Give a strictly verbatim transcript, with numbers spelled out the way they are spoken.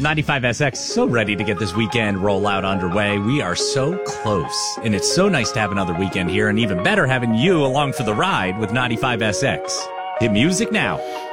ninety-five S X so ready to get this weekend rollout underway. We are so close, and it's so nice to have another weekend here, and even better having you along for the ride with ninety-five S X. Hit music now.